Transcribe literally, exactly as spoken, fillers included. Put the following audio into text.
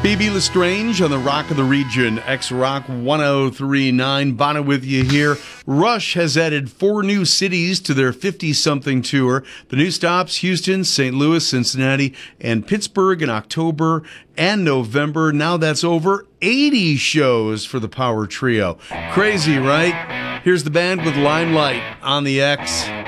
B B Lestrange on the Rock of the Region, X-Rock one oh three point nine. Bono with you here. Rush has added four new cities to their fifty-something tour. The new stops, Houston, Saint Louis, Cincinnati, and Pittsburgh in October and November. Now that's over eighty shows for the Power Trio. Crazy, right? Here's the band with Limelight on the X.